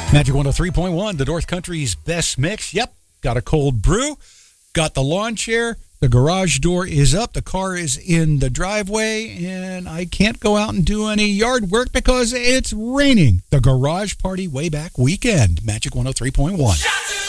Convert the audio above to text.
Magic 103.1, the North Country's best mix. Yep, got a cold brew, got the lawn chair, the garage door is up, the car is in the driveway, and I can't go out and do any yard work because it's raining. The garage party way back weekend. Magic 103.1.